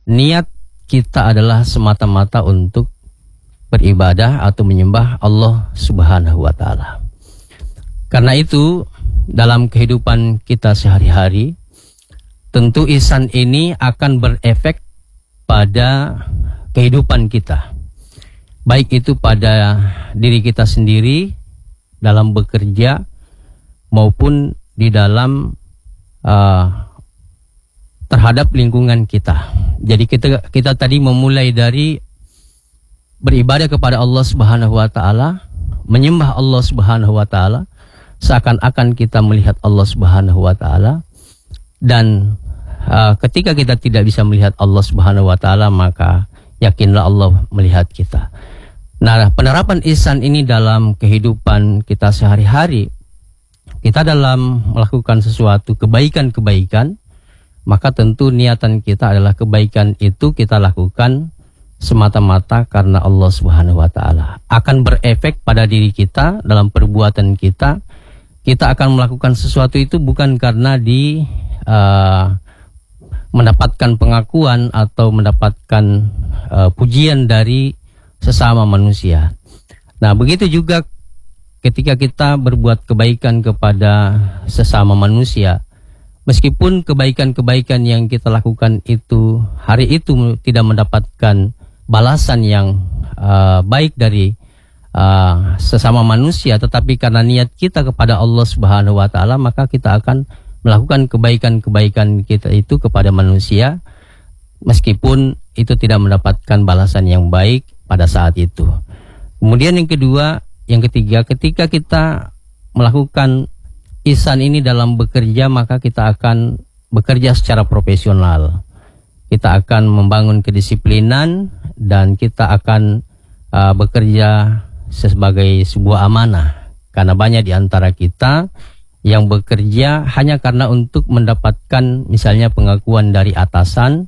niat kita adalah semata-mata untuk beribadah atau menyembah Allah Subhanahu wa Ta'ala. Karena itu, dalam kehidupan kita sehari-hari, tentu ihsan ini akan berefek pada kehidupan kita. Baik itu pada diri kita sendiri dalam bekerja maupun di dalam terhadap lingkungan kita. Jadi kita tadi memulai dari beribadah kepada Allah Subhanahu wa Ta'ala, menyembah Allah Subhanahu wa Ta'ala, seakan-akan kita melihat Allah Subhanahu wa Ta'ala. Dan ketika kita tidak bisa melihat Allah Subhanahu wa Ta'ala, maka yakinlah Allah melihat kita. Nah, penerapan ihsan ini dalam kehidupan kita sehari-hari, kita dalam melakukan sesuatu kebaikan-kebaikan, maka tentu niatan kita adalah kebaikan itu kita lakukan semata-mata karena Allah Subhanahu wa Ta'ala. Akan berefek pada diri kita dalam perbuatan kita. Kita akan melakukan sesuatu itu bukan karena mendapatkan pengakuan atau mendapatkan pujian dari sesama manusia. Nah, begitu juga ketika kita berbuat kebaikan kepada sesama manusia, meskipun kebaikan-kebaikan yang kita lakukan itu hari itu tidak mendapatkan balasan yang baik dari sesama manusia, tetapi karena niat kita kepada Allah Subhanahu wa Ta'ala, maka kita akan melakukan kebaikan-kebaikan kita itu kepada manusia, meskipun itu tidak mendapatkan balasan yang baik pada saat itu. Kemudian yang ketiga, ketika kita melakukan ihsan ini dalam bekerja, maka kita akan bekerja secara profesional. Kita akan membangun kedisiplinan dan kita akan bekerja sebagai sebuah amanah. Karena banyak di antara kita yang bekerja hanya karena untuk mendapatkan misalnya pengakuan dari atasan,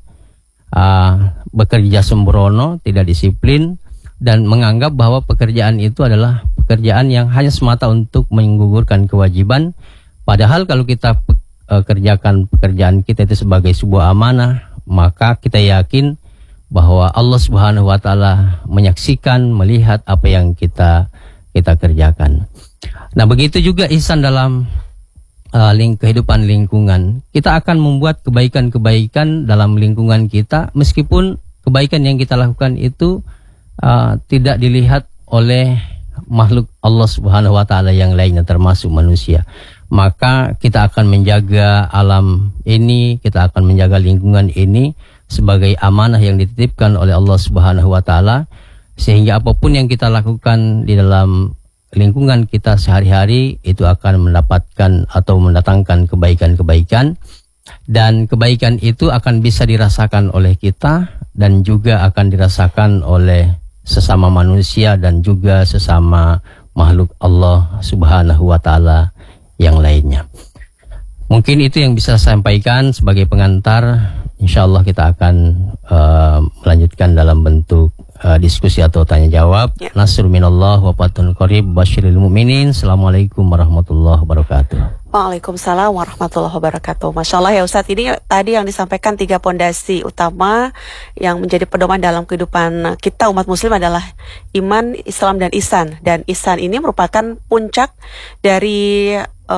bekerja sembrono, tidak disiplin, dan menganggap bahwa pekerjaan itu adalah pekerjaan yang hanya semata untuk menggugurkan kewajiban. Padahal kalau kita kerjakan pekerjaan kita itu sebagai sebuah amanah, maka kita yakin bahwa Allah Subhanahu wa Ta'ala menyaksikan, melihat apa yang kita kerjakan. Nah, begitu juga ihsan dalam kehidupan lingkungan. Kita akan membuat kebaikan-kebaikan dalam lingkungan kita, meskipun kebaikan yang kita lakukan itu tidak dilihat oleh makhluk Allah Subhanahu wa Ta'ala yang lainnya, termasuk manusia. Maka kita akan menjaga alam ini, kita akan menjaga lingkungan ini sebagai amanah yang dititipkan oleh Allah Subhanahu wa Ta'ala, sehingga apapun yang kita lakukan di dalam lingkungan kita sehari-hari itu akan mendapatkan atau mendatangkan kebaikan-kebaikan, dan kebaikan itu akan bisa dirasakan oleh kita dan juga akan dirasakan oleh sesama manusia dan juga sesama makhluk Allah Subhanahu wa Ta'ala yang lainnya. Mungkin itu yang bisa saya sampaikan sebagai pengantar. Insyaallah kita akan melanjutkan dalam bentuk diskusi atau tanya jawab. Ya. Nasrul minallah wa fathun qarib basyiril mu'minin. Assalamualaikum warahmatullahi wabarakatuh. Waalaikumsalam warahmatullahi wabarakatuh. Masya Allah ya Ustadz, ini tadi yang disampaikan 3 pondasi utama yang menjadi pedoman dalam kehidupan kita umat muslim adalah iman, Islam, dan ihsan. Dan ihsan ini merupakan puncak dari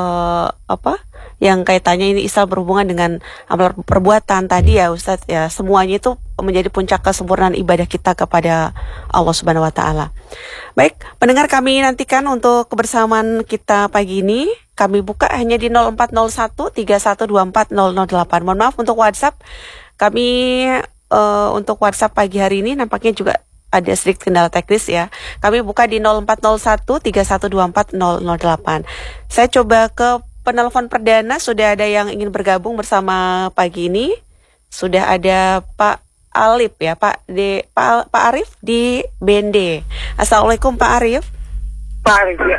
yang kaitannya ini Islam berhubungan dengan amal perbuatan tadi ya Ustadz ya. Semuanya itu menjadi puncak kesempurnaan ibadah kita kepada Allah Subhanahu wa Ta'ala. Baik, pendengar, kami nantikan untuk kebersamaan kita pagi ini. Kami buka hanya di 0401 3124 008. Mohon maaf untuk WhatsApp. Kami untuk WhatsApp pagi hari ini nampaknya juga ada sedikit kendala teknis ya. Kami buka di 0401 3124 008. Saya coba ke penelpon perdana. Sudah ada yang ingin bergabung bersama pagi ini. Sudah ada Pak Alif ya, Pak Arif di BND. Assalamualaikum Pak Arif. Pak Arif ya.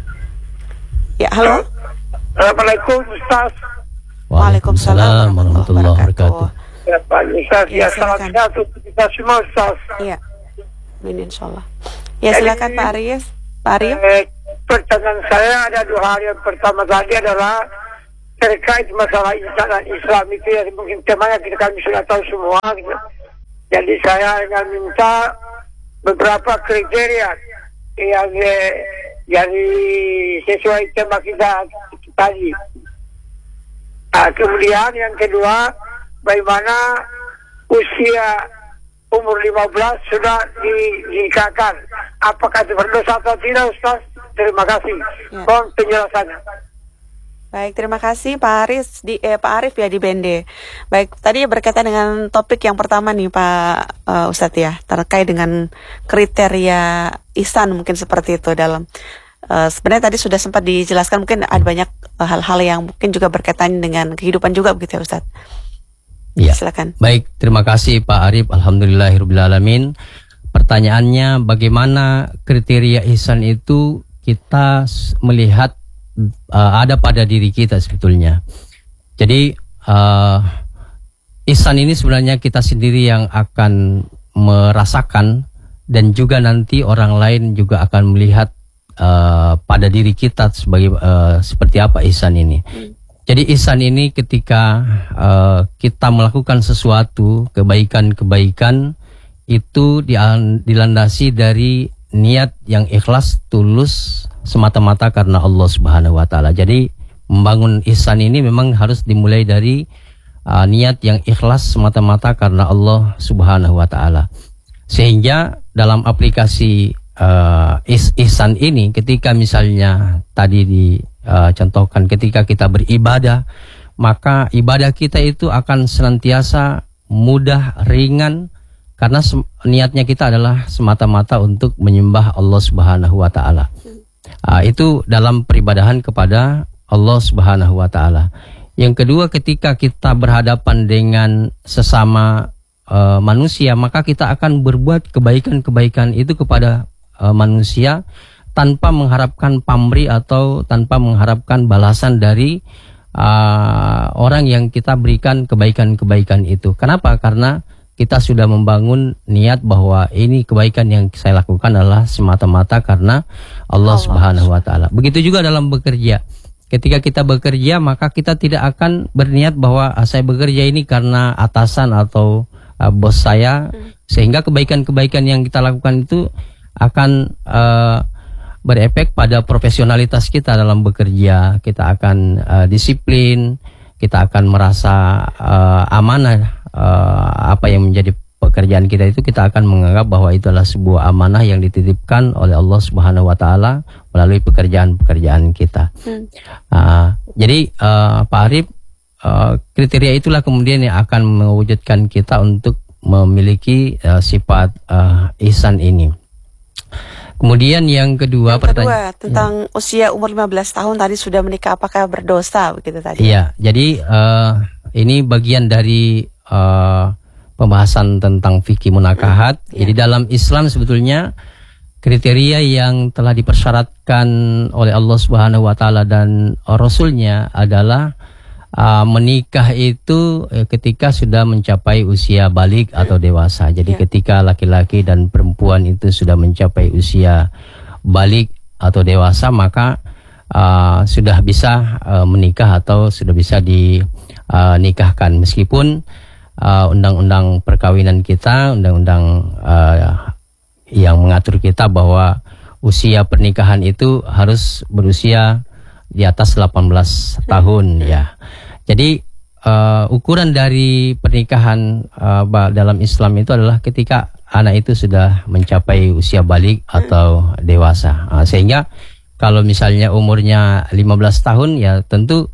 Ya, halo. Assalamualaikum Ustaz. Waalaikumsalam warahmatullahi wabarakatuh. Ya Pak Ustaz, ya salam sehat untuk kita semua Ustaz. Iya. Amin insyaallah. Ya silakan Pak Arif. Pak Arif. Pertanyaan saya ada 2 hal. Yang pertama tadi adalah terkait masalah ihsan dan Islam itu ya, mungkin temanya kita kami sudah tahu semua gitu. Jadi saya ingin minta beberapa kriteria yang jadi sesuai tema kita tadi. Kemudian yang kedua, bagaimana usia umur 15 sudah dinikahkan? Apakah itu berdosa atau tidak, Ustaz? Terima kasih. Mohon penjelasannya. Baik, terima kasih Pak Arif ya di Bende. Baik, tadi berkaitan dengan topik yang pertama nih Pak Ustadz ya, terkait dengan kriteria ihsan mungkin seperti itu dalam sebenarnya tadi sudah sempat dijelaskan, mungkin ada banyak hal-hal yang mungkin juga berkaitan dengan kehidupan juga begitu ya Ustadz. Iya. Silakan. Baik, terima kasih Pak Arif. Alhamdulillahirrahmanirrahim. Pertanyaannya, bagaimana kriteria ihsan itu kita melihat ada pada diri kita sebetulnya. Jadi ihsan ini sebenarnya kita sendiri yang akan merasakan, dan juga nanti orang lain juga akan melihat pada diri kita sebagai seperti apa ihsan ini. Jadi ihsan ini ketika kita melakukan sesuatu kebaikan-kebaikan itu dilandasi dari niat yang ikhlas, tulus, semata-mata karena Allah Subhanahu wa Ta'ala. Jadi membangun ihsan ini memang harus dimulai dari niat yang ikhlas semata-mata karena Allah Subhanahu wa Ta'ala. Sehingga dalam aplikasi ihsan ini, ketika misalnya tadi dicontohkan ketika kita beribadah, maka ibadah kita itu akan senantiasa mudah, ringan, karena niatnya kita adalah semata-mata untuk menyembah Allah Subhanahu wa Ta'ala. Itu dalam peribadahan kepada Allah Subhanahu wa Ta'ala. Yang kedua, ketika kita berhadapan dengan sesama manusia, maka kita akan berbuat kebaikan-kebaikan itu kepada manusia tanpa mengharapkan pamrih atau tanpa mengharapkan balasan dari orang yang kita berikan kebaikan-kebaikan itu. Kenapa? Karena kita sudah membangun niat bahwa ini kebaikan yang saya lakukan adalah semata-mata karena Allah Subhanahu wa Ta'ala. Begitu juga dalam bekerja. Ketika kita bekerja, maka kita tidak akan berniat bahwa saya bekerja ini karena atasan atau bos saya, sehingga kebaikan-kebaikan yang kita lakukan itu akan berefek pada profesionalitas kita dalam bekerja. Kita akan disiplin, kita akan merasa amanah. Apa yang menjadi pekerjaan kita itu kita akan menganggap bahwa itu adalah sebuah amanah yang dititipkan oleh Allah Subhanahu wa Ta'ala melalui pekerjaan-pekerjaan kita. Jadi Pak Arif, kriteria itulah kemudian yang akan mewujudkan kita untuk memiliki sifat ihsan ini. Kemudian yang kedua, pertanyaan tentang usia umur 15 tahun tadi sudah menikah, apakah berdosa begitu tadi? Iya, jadi ini bagian dari pembahasan tentang fikih munakahat. Jadi dalam Islam sebetulnya kriteria yang telah dipersyaratkan oleh Allah Subhanahu wa Ta'ala dan Rasulnya adalah menikah itu ketika sudah mencapai usia balik atau dewasa. Jadi ketika laki-laki dan perempuan itu sudah mencapai usia balik atau dewasa, maka sudah bisa menikah atau sudah bisa dinikahkan. Meskipun undang-undang perkawinan kita, undang-undang yang mengatur kita bahwa usia pernikahan itu harus berusia di atas 18 tahun ya. Jadi ukuran dari pernikahan dalam Islam itu adalah ketika anak itu sudah mencapai usia balik atau dewasa. Sehingga kalau misalnya umurnya 15 tahun ya tentu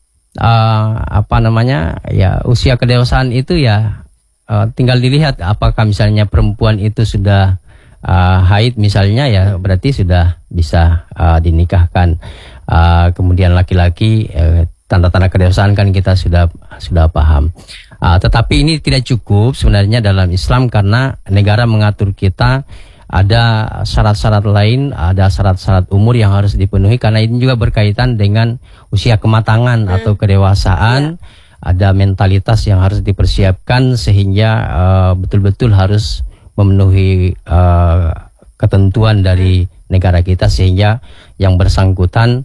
usia kedewasaan itu ya tinggal dilihat apakah misalnya perempuan itu sudah haid misalnya, ya berarti sudah bisa dinikahkan. Kemudian laki-laki tanda-tanda kedewasaan kan kita sudah paham. Tetapi ini tidak cukup sebenarnya dalam Islam, karena negara mengatur kita ada syarat-syarat lain, ada syarat-syarat umur yang harus dipenuhi, karena ini juga berkaitan dengan usia kematangan atau kedewasaan. Ada mentalitas yang harus dipersiapkan sehingga betul-betul harus memenuhi ketentuan dari negara kita, sehingga yang bersangkutan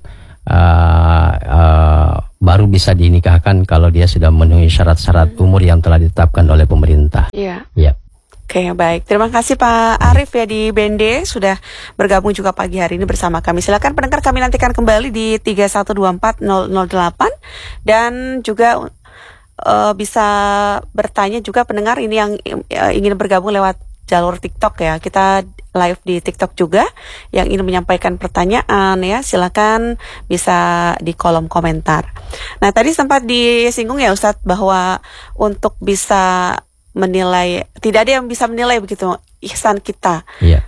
baru bisa dinikahkan kalau dia sudah memenuhi syarat-syarat umur yang telah ditetapkan oleh pemerintah. Iya. Ya. Oke, baik. Terima kasih Pak Arif ya di Bende sudah bergabung juga pagi hari ini bersama kami. Silakan pendengar, kami nantikan kembali di 3124008 dan juga bisa bertanya juga pendengar ini yang ingin bergabung lewat jalur TikTok ya. Kita live di TikTok juga yang ingin menyampaikan pertanyaan ya, silakan bisa di kolom komentar. Nah, tadi sempat disinggung ya Ustadz bahwa untuk bisa menilai, tidak ada yang bisa menilai begitu ihsan kita. Iya.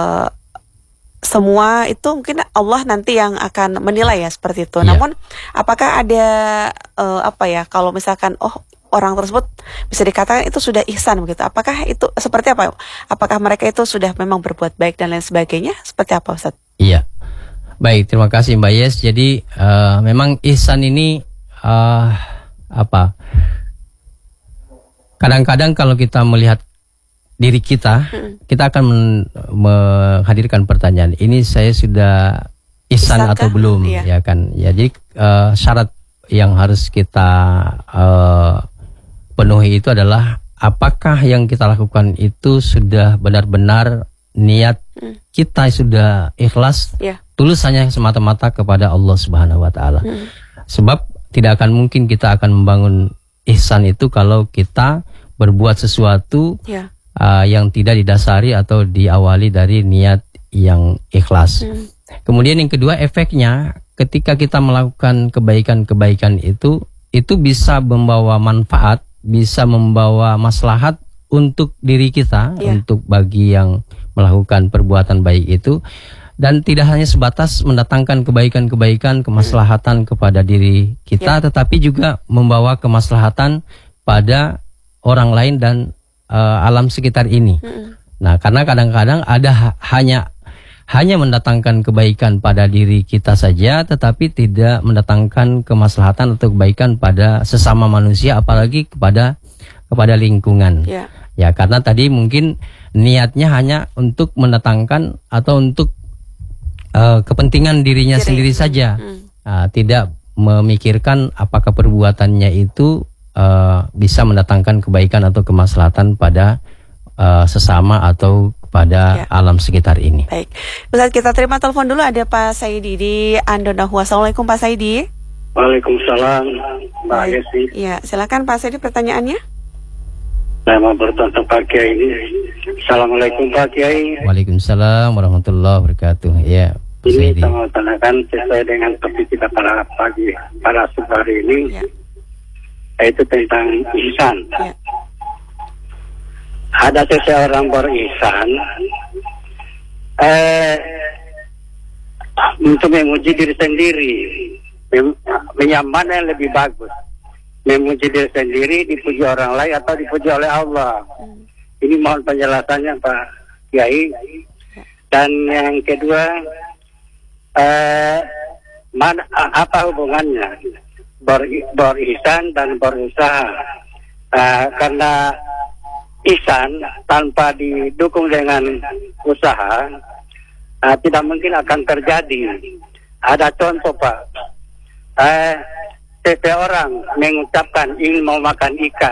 Semua itu mungkin Allah nanti yang akan menilai ya seperti itu. Iya. Namun apakah ada kalau misalkan orang tersebut bisa dikatakan itu sudah ihsan begitu. Apakah itu seperti apa? Apakah mereka itu sudah memang berbuat baik dan lain sebagainya? Seperti apa Ustaz? Iya. Baik, terima kasih Mbak Yes. Jadi memang ihsan ini kadang-kadang kalau kita melihat diri kita, kita akan menghadirkan pertanyaan, ini saya sudah ihsan atau belum? Iya. Ya kan? Ya, jadi syarat yang harus kita penuhi itu adalah apakah yang kita lakukan itu sudah benar-benar niat kita sudah ikhlas, tulus hanya semata-mata kepada Allah Subhanahu wa taala. Sebab tidak akan mungkin kita akan membangun ihsan itu kalau kita berbuat sesuatu yang tidak didasari atau diawali dari niat yang ikhlas. Kemudian yang kedua, efeknya ketika kita melakukan kebaikan-kebaikan itu bisa membawa manfaat, bisa membawa maslahat untuk diri kita, untuk bagi yang melakukan perbuatan baik itu, dan tidak hanya sebatas mendatangkan kebaikan-kebaikan, kemaslahatan kepada diri kita, tetapi juga membawa kemaslahatan pada orang lain dan alam sekitar ini. Nah, karena kadang-kadang ada hanya mendatangkan kebaikan pada diri kita saja, tetapi tidak mendatangkan kemaslahatan atau kebaikan pada sesama manusia, apalagi kepada lingkungan. Ya, karena tadi mungkin niatnya hanya untuk mendatangkan atau untuk kepentingan dirinya sendiri saja, tidak memikirkan apakah perbuatannya itu bisa mendatangkan kebaikan atau kemaslahatan pada sesama atau pada alam sekitar ini. Baik, Ustaz, kita terima telepon dulu. Ada Pak Saidi di Andonahua. Assalamualaikum Pak Saidi. Waalaikumsalam Mbak Yesi. Ya, silakan Pak Saidi pertanyaannya. Saya mau bertanya Pak Kiai ini. Assalamualaikum Pak Kiai. Waalaikumsalam warahmatullahi wabarakatuh. Ya, ini kita mau tanyakan sesuai dengan topik kita pada subuh hari ini, yaitu tentang ihsan. Ada seseorang berihsan untuk memuji diri sendiri, yang mana yang lebih bagus, memuji diri sendiri, dipuji orang lain atau dipuji oleh Allah? Ini mohon penjelasannya Pak Kiai. Dan yang kedua, apa hubungannya berihsan dan berusaha? Karena ihsan tanpa didukung dengan usaha tidak mungkin akan terjadi. Ada contoh Pak, seseorang mengucapkan ingin mau makan ikan,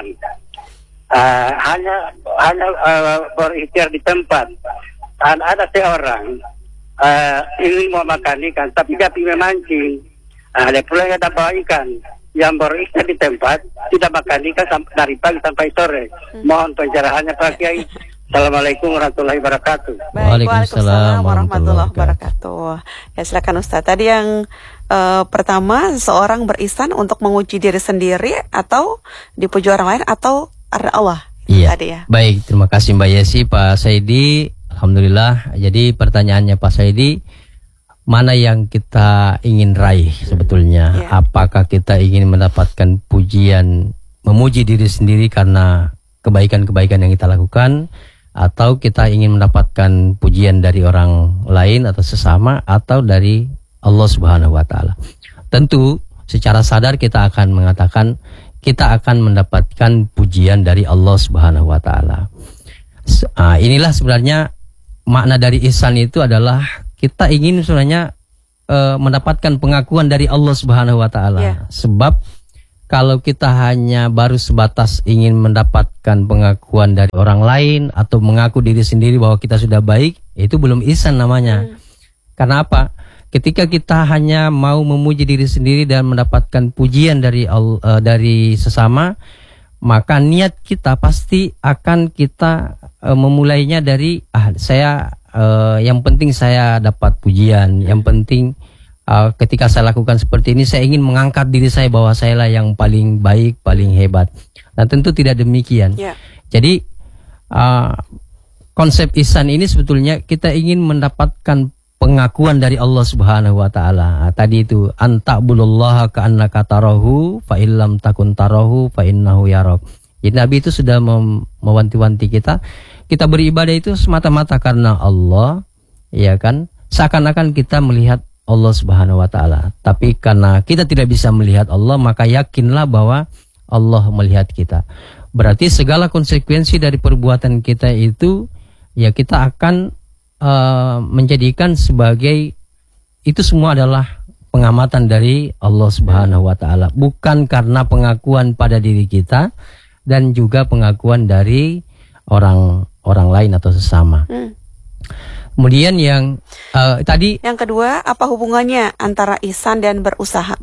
hanya berikhtiar di tempat. Dan ada seorang ingin mau makan ikan, tapi dia memancing. Ada pula yang bawa ikan, yang berikhtiar di tempat, tidak makan ikan dari pagi sampai sore. Mohon pencerahannya Pak Kiai. Assalamualaikum warahmatullahi wabarakatuh. Waalaikumsalam warahmatullahi wabarakatuh. Ya, silakan Ustaz. Tadi yang pertama, seorang berihsan untuk menguji diri sendiri atau dipuji orang lain atau Allah. Iya. Tadi ya. Baik, terima kasih Mbak Yesi. Pak Saidi, alhamdulillah. Jadi pertanyaannya Pak Saidi, mana yang kita ingin raih sebetulnya? Apakah kita ingin mendapatkan pujian, memuji diri sendiri karena kebaikan-kebaikan yang kita lakukan, atau kita ingin mendapatkan pujian dari orang lain atau sesama, atau dari Allah Subhanahu wa taala? Tentu secara sadar kita akan mengatakan kita akan mendapatkan pujian dari Allah Subhanahu wa taala. Inilah sebenarnya makna dari ihsan itu adalah kita ingin sebenarnya mendapatkan pengakuan dari Allah Subhanahu wa taala. Sebab kalau kita hanya baru sebatas ingin mendapatkan pengakuan dari orang lain atau mengaku diri sendiri bahwa kita sudah baik, itu belum ihsan namanya. Karena apa? Ketika kita hanya mau memuji diri sendiri dan mendapatkan pujian dari sesama, maka niat kita pasti akan kita memulainya dari yang penting saya dapat pujian, yang penting ketika saya lakukan seperti ini saya ingin mengangkat diri saya bahwa saya lah yang paling baik, paling hebat. Nah tentu tidak demikian. Jadi konsep ihsan ini sebetulnya kita ingin mendapatkan pengakuan dari Allah Subhanahu wa taala. Tadi itu anta'budullaha ka'annaka tarahu fa illam takun tarahu fa innahu yarak. Jadi Nabi itu sudah mewanti-wanti kita beribadah itu semata-mata karena Allah, ya kan? Seakan-akan kita melihat Allah Subhanahu wa taala. Tapi karena kita tidak bisa melihat Allah, maka yakinlah bahwa Allah melihat kita. Berarti segala konsekuensi dari perbuatan kita itu ya kita akan menjadikan sebagai itu semua adalah pengamatan dari Allah Subhanahu wa taala, bukan karena pengakuan pada diri kita dan juga pengakuan dari orang lain atau sesama. Kemudian yang tadi yang kedua, apa hubungannya antara ihsan dan berusaha?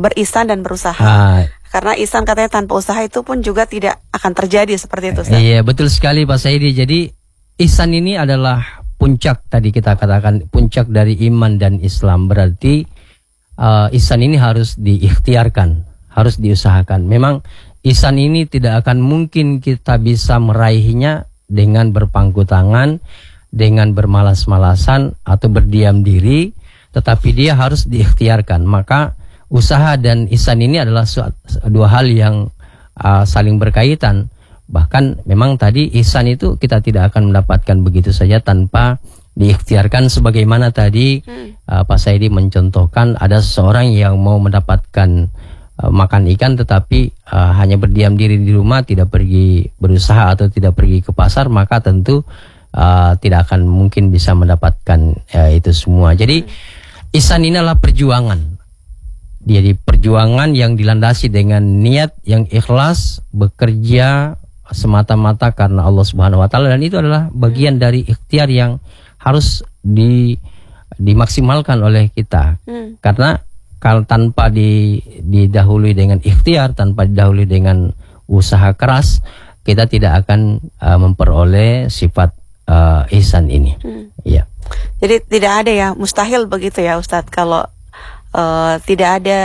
Karena ihsan katanya tanpa usaha itu pun juga tidak akan terjadi seperti itu, Ustaz. Iya, betul sekali Pak Saidi. Jadi ihsan ini adalah puncak, tadi kita katakan puncak dari iman dan Islam. Berarti ihsan ini harus diikhtiarkan, harus diusahakan. Memang ihsan ini tidak akan mungkin kita bisa meraihnya dengan berpangku tangan, dengan bermalas-malasan atau berdiam diri, tetapi dia harus diikhtiarkan. Maka usaha dan ihsan ini adalah dua hal yang saling berkaitan. Bahkan memang tadi ihsan itu kita tidak akan mendapatkan begitu saja tanpa diikhtiarkan, sebagaimana tadi Pak Saidi mencontohkan ada seseorang yang mau mendapatkan makan ikan tetapi hanya berdiam diri di rumah, tidak pergi berusaha atau tidak pergi ke pasar, maka tentu tidak akan mungkin bisa mendapatkan itu semua. Jadi ihsan ini adalah perjuangan. Jadi perjuangan yang dilandasi dengan niat yang ikhlas, bekerja semata-mata karena Allah Subhanahu wa taala, dan itu adalah bagian dari ikhtiar yang harus dimaksimalkan oleh kita. Karena kalau tanpa didahului dengan ikhtiar, tanpa didahului dengan usaha keras, kita tidak akan memperoleh sifat ihsan ini. Iya. Jadi tidak ada ya, mustahil begitu ya Ustadz, kalau tidak ada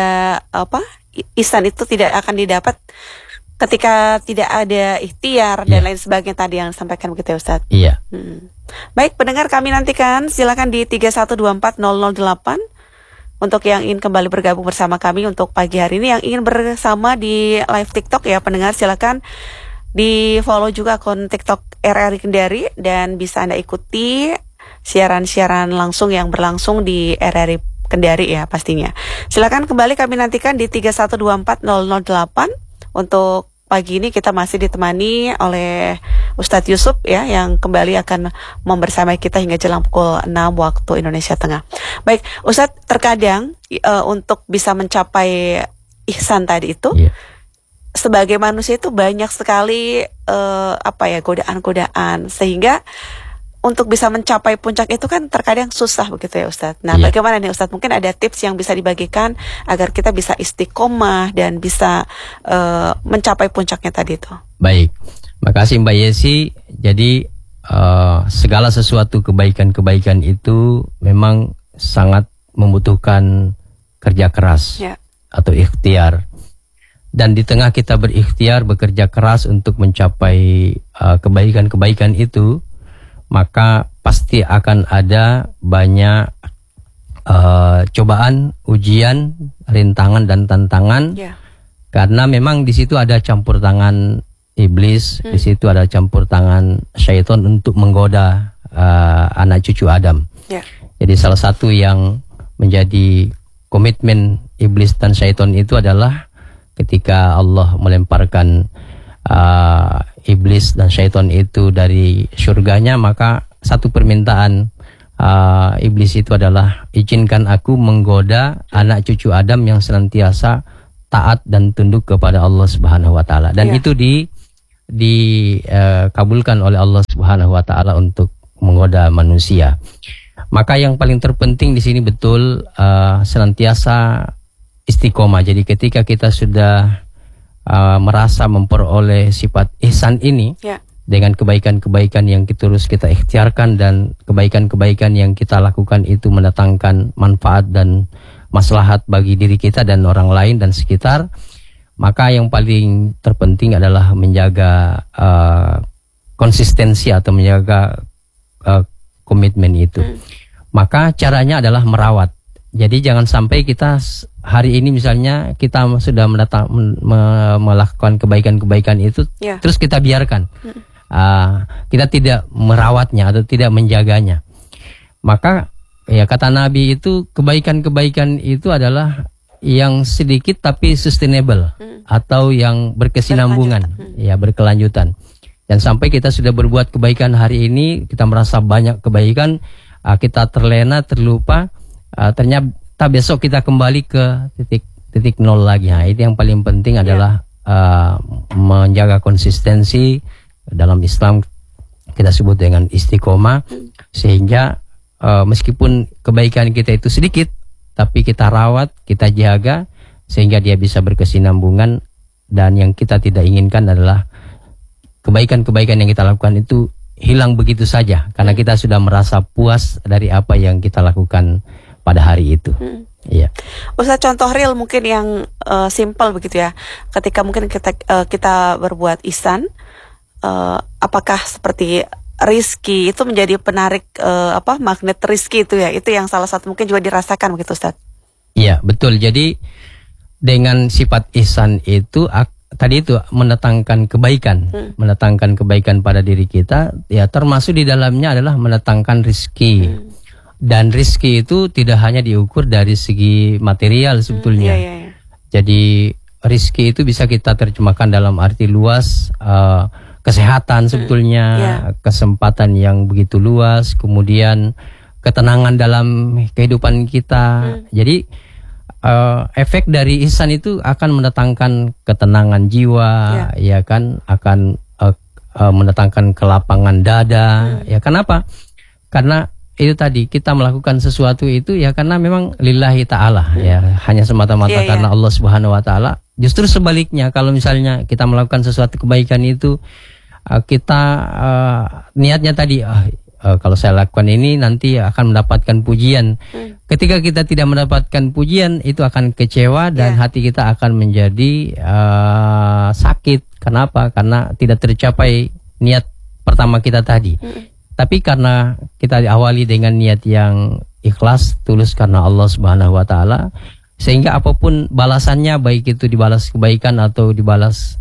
ihsan itu tidak akan didapat ketika tidak ada ikhtiar dan lain sebagainya tadi yang disampaikan begitu ya Ustaz. Iya. Baik, pendengar kami nantikan silakan di 3124008 untuk yang ingin kembali bergabung bersama kami untuk pagi hari ini, yang ingin bersama di live TikTok ya pendengar, silakan di follow juga akun TikTok RRI Kendari dan bisa Anda ikuti siaran-siaran langsung yang berlangsung di RRI Kendari ya pastinya. Silakan kembali kami nantikan di 3124008. Untuk pagi ini kita masih ditemani oleh Ustadz Yusuf ya, yang kembali akan membersamai kita hingga jelang pukul 6 waktu Indonesia Tengah. Baik, Ustadz, terkadang untuk bisa mencapai ihsan tadi itu, sebagai manusia itu banyak sekali godaan-godaan, sehingga untuk bisa mencapai puncak itu kan terkadang susah begitu ya Ustadz. Nah, bagaimana nih Ustadz? Mungkin ada tips yang bisa dibagikan agar kita bisa istiqomah dan bisa mencapai puncaknya tadi itu. Baik, makasih Mbak Yesi. Jadi segala sesuatu kebaikan-kebaikan itu memang sangat membutuhkan kerja keras atau ikhtiar. Dan di tengah kita berikhtiar, bekerja keras untuk mencapai kebaikan-kebaikan itu, maka pasti akan ada banyak cobaan, ujian, rintangan dan tantangan. Karena memang di situ ada campur tangan iblis, di situ ada campur tangan syaitan untuk menggoda anak cucu Adam. Jadi salah satu yang menjadi komitmen iblis dan syaitan itu adalah ketika Allah melemparkan iblis dan syaitan itu dari surganya, maka satu permintaan iblis itu adalah izinkan aku menggoda anak cucu Adam yang senantiasa taat dan tunduk kepada Allah Subhanahu wa taala, dan itu dikabulkan oleh Allah Subhanahu wa taala untuk menggoda manusia. Maka yang paling terpenting di sini betul senantiasa istiqomah. Jadi ketika kita sudah merasa memperoleh sifat ihsan ini, dengan kebaikan-kebaikan yang terus kita ikhtiarkan dan kebaikan-kebaikan yang kita lakukan itu mendatangkan manfaat dan maslahat bagi diri kita dan orang lain dan sekitar, maka yang paling terpenting adalah menjaga konsistensi atau menjaga komitmen itu. Maka caranya adalah merawat. Jadi jangan sampai kita hari ini misalnya kita sudah melakukan kebaikan-kebaikan itu, terus kita biarkan. Kita tidak merawatnya atau tidak menjaganya. Maka ya kata Nabi itu, kebaikan-kebaikan itu adalah yang sedikit tapi sustainable, atau yang berkesinambungan, berkelanjutan. Dan sampai kita sudah berbuat kebaikan hari ini, kita merasa banyak kebaikan, kita terlena, terlupa, ternyata besok kita kembali ke titik nol lagi. Nah, itu yang paling penting adalah menjaga konsistensi. Dalam Islam kita sebut dengan istiqomah, sehingga meskipun kebaikan kita itu sedikit, tapi kita rawat, kita jaga, sehingga dia bisa berkesinambungan. Dan yang kita tidak inginkan adalah kebaikan-kebaikan yang kita lakukan itu hilang begitu saja, karena kita sudah merasa puas dari apa yang kita lakukan pada hari itu. Iya. Ustaz, contoh real mungkin yang simple begitu ya. Ketika mungkin kita berbuat ihsan, apakah seperti rizki itu menjadi penarik magnet rizki itu ya? Itu yang salah satu mungkin juga dirasakan begitu, Ustaz. Iya, betul. Jadi dengan sifat ihsan itu tadi itu mendatangkan kebaikan, mendatangkan kebaikan pada diri kita, ya termasuk di dalamnya adalah mendatangkan rizki. Dan rizki itu tidak hanya diukur dari segi material sebetulnya. Jadi rizki itu bisa kita terjemahkan dalam arti luas, kesehatan sebetulnya, kesempatan yang begitu luas, kemudian ketenangan dalam kehidupan kita. Jadi efek dari ihsan itu akan mendatangkan ketenangan jiwa, ya kan, akan mendatangkan kelapangan dada. Ya kenapa? Karena itu tadi kita melakukan sesuatu itu ya karena memang lillahi ta'ala, ya hanya semata-mata karena Allah Subhanahu wa taala. Justru sebaliknya, kalau misalnya kita melakukan sesuatu kebaikan itu kita niatnya tadi kalau saya lakukan ini nanti akan mendapatkan pujian. Ketika kita tidak mendapatkan pujian, itu akan kecewa dan hati kita akan menjadi sakit. Kenapa? Karena tidak tercapai niat pertama kita tadi. Tapi karena kita diawali dengan niat yang ikhlas, tulus karena Allah Subhanahu wa taala, sehingga apapun balasannya, baik itu dibalas kebaikan atau dibalas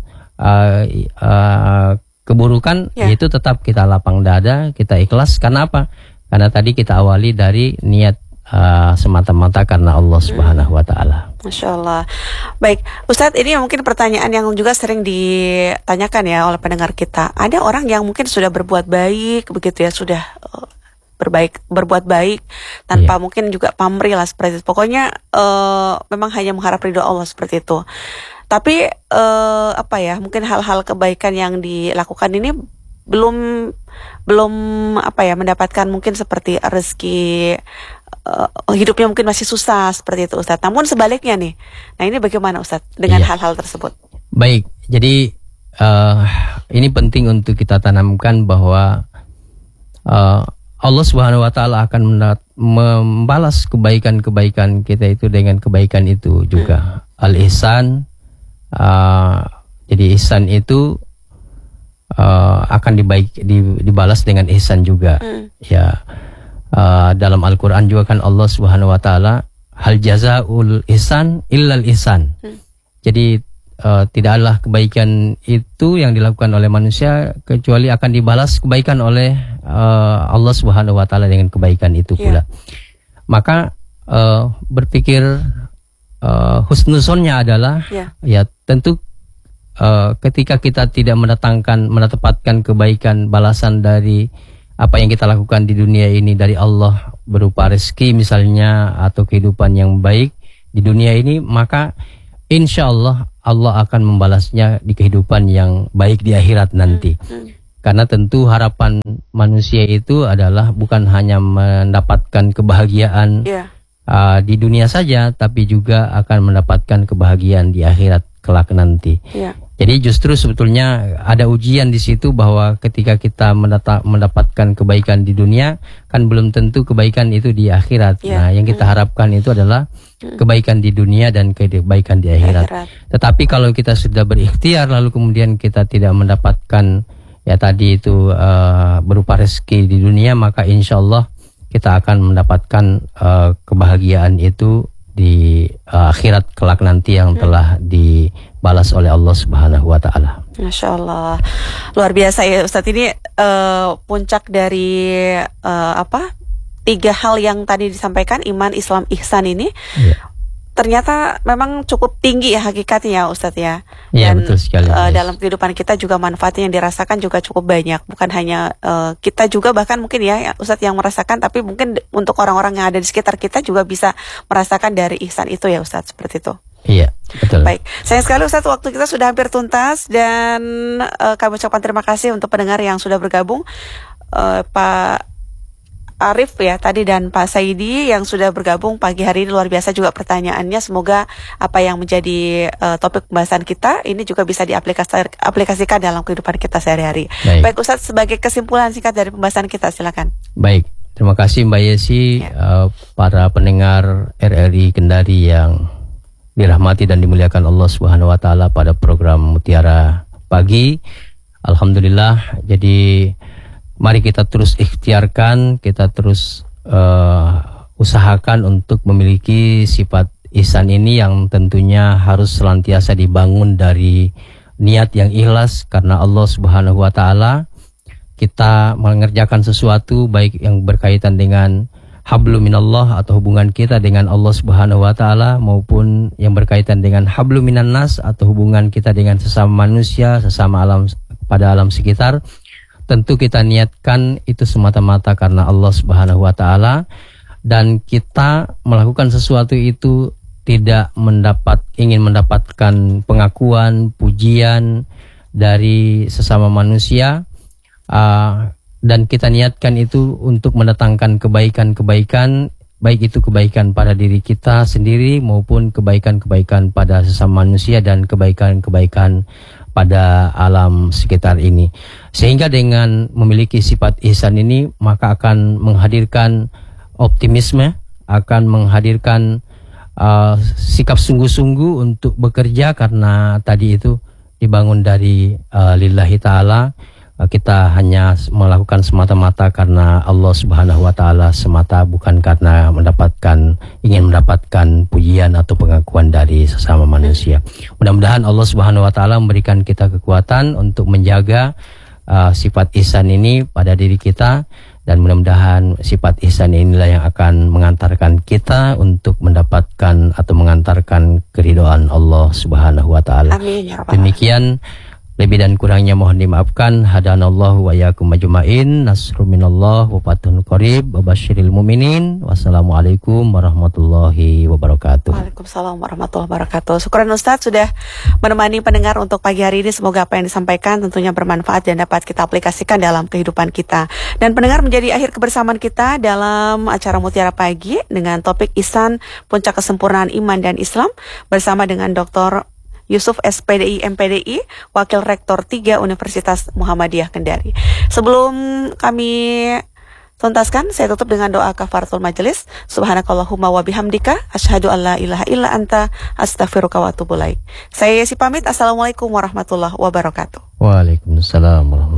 keburukan, itu tetap kita lapang dada, kita ikhlas. Karena apa? Karena tadi kita awali dari niat semata-mata karena Allah Subhanahu wa taala. Masya Allah. Baik, Ustadz, ini mungkin pertanyaan yang juga sering ditanyakan ya oleh pendengar kita. Ada orang yang mungkin sudah berbuat baik begitu ya, sudah berbuat baik tanpa mungkin juga pamrih lah seperti itu. Pokoknya memang hanya mengharap ridho Allah seperti itu. Tapi mungkin hal-hal kebaikan yang dilakukan ini belum mendapatkan mungkin seperti rezeki, hidupnya mungkin masih susah seperti itu, Ustadz. Namun sebaliknya nih, nah ini bagaimana, Ustadz, dengan hal-hal tersebut? Baik, jadi ini penting untuk kita tanamkan bahwa Allah Subhanahu wa taala akan membalas kebaikan-kebaikan kita itu dengan kebaikan itu juga. Al-ihsan, jadi ihsan itu akan dibalas dengan ihsan juga. Ya, dalam Al-Quran juga kan Allah Subhanahu wa taala, hal jazaul ihsan illal ihsan. Jadi tidaklah kebaikan itu yang dilakukan oleh manusia kecuali akan dibalas kebaikan oleh Allah Subhanahu wa taala dengan kebaikan itu pula. Maka berpikir husnuzonnya adalah ya tentu ketika kita tidak menetapkan kebaikan balasan dari apa yang kita lakukan di dunia ini dari Allah berupa rezeki misalnya atau kehidupan yang baik di dunia ini, maka insya Allah Allah akan membalasnya di kehidupan yang baik di akhirat nanti. Karena tentu harapan manusia itu adalah bukan hanya mendapatkan kebahagiaan di dunia saja, tapi juga akan mendapatkan kebahagiaan di akhirat kelak nanti. Jadi justru sebetulnya ada ujian di situ bahwa ketika kita mendapatkan kebaikan di dunia, kan belum tentu kebaikan itu di akhirat. Nah, yang kita harapkan itu adalah kebaikan di dunia dan kebaikan di akhirat. Tetapi kalau kita sudah berikhtiar lalu kemudian kita tidak mendapatkan ya tadi itu berupa rezeki di dunia, maka insya Allah kita akan mendapatkan kebahagiaan itu di akhirat kelak nanti yang telah dibalas oleh Allah Subhanahu wa Ta'ala. Masya Allah, luar biasa ya Ustadz. Ini puncak dari 3 hal yang tadi disampaikan, iman, Islam, ihsan ini. Ternyata memang cukup tinggi ya hakikatnya ya Ustadz ya. Dan betul sekali. Dalam kehidupan kita juga manfaatnya yang dirasakan juga cukup banyak. Bukan hanya kita juga, bahkan mungkin ya Ustadz yang merasakan, tapi mungkin untuk orang-orang yang ada di sekitar kita juga bisa merasakan dari ihsan itu ya Ustadz, seperti itu. Iya, betul. Baik, sayang sekali Ustadz, waktu kita sudah hampir tuntas dan kami ucapkan terima kasih untuk pendengar yang sudah bergabung, Pak Arif ya tadi dan Pak Saidi yang sudah bergabung pagi hari ini. Luar biasa juga pertanyaannya. Semoga apa yang menjadi topik pembahasan kita ini juga bisa diaplikasikan dalam kehidupan kita sehari-hari. Baik Ustadz, sebagai kesimpulan singkat dari pembahasan kita, silakan. Baik, terima kasih Mbak Yesi, para pendengar RRI Kendari yang dirahmati dan dimuliakan Allah Subhanahu wa Ta'ala pada program Mutiara Pagi. Alhamdulillah, jadi mari kita terus ikhtiarkan, kita terus usahakan untuk memiliki sifat ihsan ini yang tentunya harus senantiasa dibangun dari niat yang ikhlas karena Allah Subhanahu wa Ta'ala. Kita mengerjakan sesuatu baik yang berkaitan dengan hablum minallah atau hubungan kita dengan Allah Subhanahu wa Ta'ala, maupun yang berkaitan dengan hablum minan nas atau hubungan kita dengan sesama manusia, sesama alam, pada alam sekitar. Tentu kita niatkan itu semata-mata karena Allah Subhanahu wa Ta'ala, dan kita melakukan sesuatu itu tidak ingin mendapatkan pengakuan, pujian dari sesama manusia, dan kita niatkan itu untuk mendatangkan kebaikan-kebaikan, baik itu kebaikan pada diri kita sendiri maupun kebaikan-kebaikan pada sesama manusia dan kebaikan-kebaikan pada alam sekitar ini. Sehingga dengan memiliki sifat ihsan ini, maka akan menghadirkan optimisme, akan menghadirkan sikap sungguh-sungguh untuk bekerja, karena tadi itu dibangun dari lillahi ta'ala. Kita hanya melakukan semata-mata karena Allah Subhanahu wa Ta'ala semata, bukan karena ingin mendapatkan pujian atau pengakuan dari sesama manusia. Mudah-mudahan Allah Subhanahu wa Ta'ala memberikan kita kekuatan untuk menjaga sifat ihsan ini pada diri kita, dan mudah-mudahan sifat ihsan inilah yang akan mengantarkan kita untuk mendapatkan atau mengantarkan keridhaan Allah Subhanahu wa Ta'ala. Amin ya Rabbal. Demikian, lebih dan kurangnya mohon dimaafkan. Hadanallahu wa iyyakum ajmain. Nasrun minallah wa fathun qarib wa basyiril mu'minin. Wassalamualaikum warahmatullahi wabarakatuh. Waalaikumsalam warahmatullahi wabarakatuh. Syukran Ustadz sudah menemani pendengar untuk pagi hari ini. Semoga apa yang disampaikan tentunya bermanfaat dan dapat kita aplikasikan dalam kehidupan kita. Dan pendengar, menjadi akhir kebersamaan kita dalam acara Mutiara Pagi dengan topik ihsan, puncak kesempurnaan iman dan Islam, bersama dengan Dr. Yusuf SPDI MPDI, Wakil Rektor 3 Universitas Muhammadiyah Kendari. Sebelum kami tuntaskan, saya tutup dengan doa kafaratul majelis. Subhanakallahumma wa bihamdika asyhadu an la ilaha illa anta astaghfiruka wa atubu ilaik. Saya Yesi pamit. Assalamualaikum warahmatullahi wabarakatuh. Waalaikumsalam warahmatullahi wabarakatuh.